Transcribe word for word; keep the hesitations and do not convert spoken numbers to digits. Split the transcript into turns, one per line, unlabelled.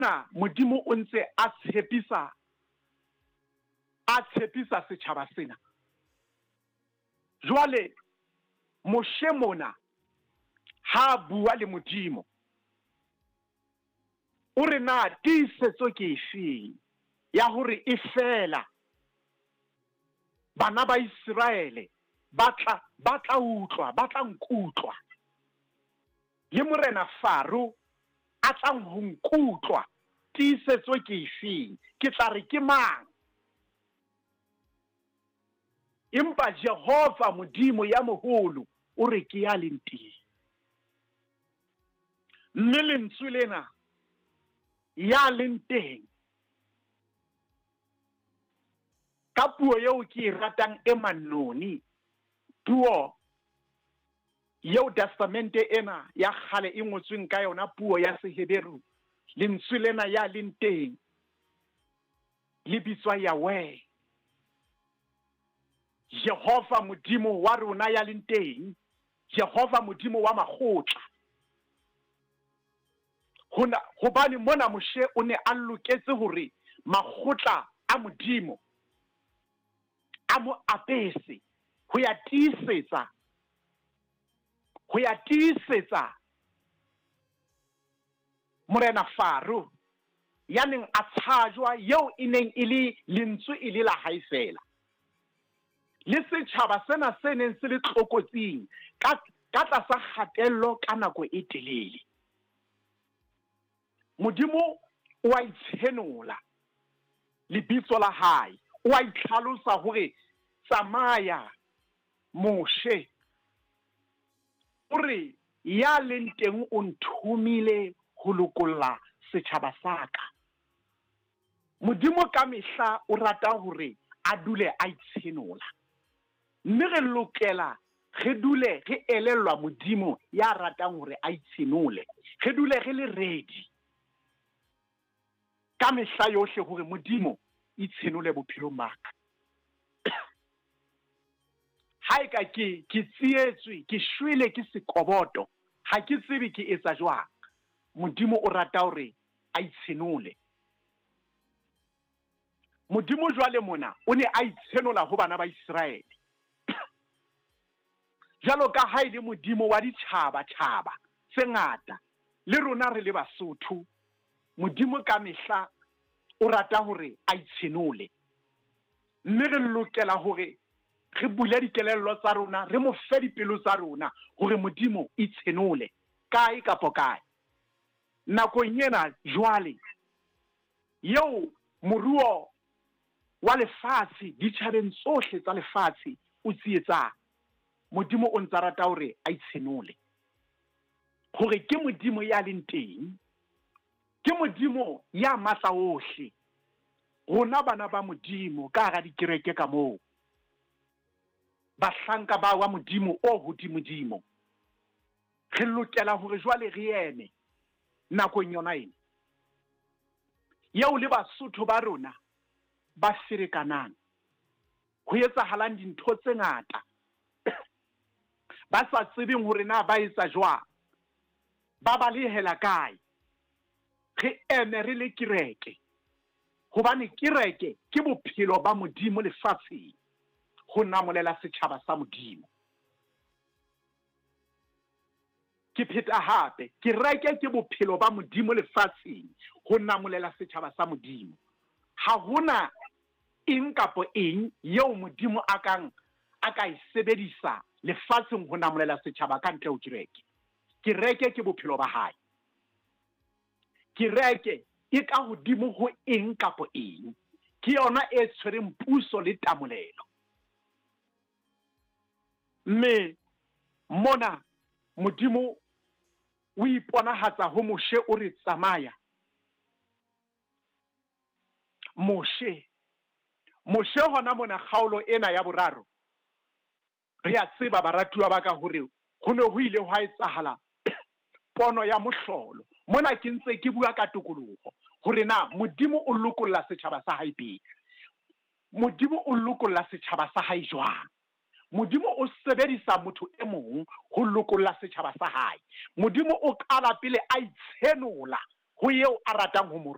na modimo o ntse a tshepisa a tshepisa setjhaba sena. Jwale Moshe mona ha bua le modimo o re na tiisetso ke efe ya hore e fela bana ba Israele batla batla utlwa batla nkutlwa le morena Faro a tla ho nkutlwa tiisetso ke efe ke tla re ke mang empa Jehova modimo ya moholo o re ke ya lenteng mme lentswe lena ya lenteng ka puo yeo ke e ratang e manoni puo yeo testamente ena ya khale e ngotsweng ka yona puo ya Seheberu lentswe lena ya lenteng le bitswa Yahweh Jehova modimo wa rona ya lenteng Jehova modimo wa makgotla hona hobane mona Moshe o ne a loketse hore makgotla a modimo a mo apese ho ya tiisetsa ho ya tiisetsa morena Faro ya neng a tshajwa yeo e neng e le lentswe e le la hae fela le setjhaba sena se neng se le tlokotsing ka ka tlasa kgatello ka nako e telele modimo o a itshenola lebitso la hae o a itlhalosa hore tsamaya Moshe o re ya leng teng o nthumile ho lokolla setjhaba saka modimo ka mehla o rata hore a dule a itshenola mme re lokela re dule re elellwa modimo ya ratang hore a itshenole re dule re le ready ka mehla yohle hore modimo itshenole bophelong maka ha eka ke ke tsietswe ke shwele ke sekoboto ha ke tsebe ke etsa jwang modimo o rata hore a itshenole modimo jwale mona o ne a itshenola ho bana ba Israele jalo ka ha ile modimo wa ditjhaba tjhaba tse ngata le rona re le Basotho modimo ka mehla o rata hore a itshenole mme re lokela hore re bule dikelello tsa rona re mo fe dipelo tsa rona hore modimo itshenole kae kapo kae nako nyena jwale yeo moruo wa lefatshe ditjhabeng tsohle tsa lefatshe o tsietsa modimo o ntsa rata hore a itshenole hore ke modimo ya leng teng ke modimo ya matla ohle rona bana ba modimo ka ga dikereke ka moo bahlanka ba wa modimo o hodimodimo re lokela hore jwale re eme nako yona ena yeo le Basotho ba rona ba ferekanang ho etsahalang dintho tse ngata ba sa tsebeng hore na ba etsa jwang ba balehela kae re eme re le kereke hobane kereke ke bophelo ba modimo lefatsheng ho namolela setjhaba sa modimo ke pheta hape kereke ke bophelo ba modimo lefatsheng ho namolela setjhaba sa modimo ha hona eng kapo eng yeo modimo a kang a ka e sebedisa lefatsheng ho namolela setjhaba ka ntle ho kereke kereke ke bophelo ba hae kereke e ka hodimo ho eng kapo eng ke yona e tshwereng puso le tamolelo mme mona modimo o iponahatsa ho Moshe o re tsamaya Moshe Moshe hona mona kgaolo ena ya boraro re a tseba baratuwa ba ka hore ho ne ho ile ho a etsahala pono ya mohlolo mona ke ntse ke bua ka tokoloho hore na modimo o lokolla setjhaba sa hae pele modimo o lokolla setjhaba sa hae jwang modimo o sebedisa motho e mong ho lokolla setjhaba sa hae modimo o qala pele a itshenola ho eo a ratang ho mo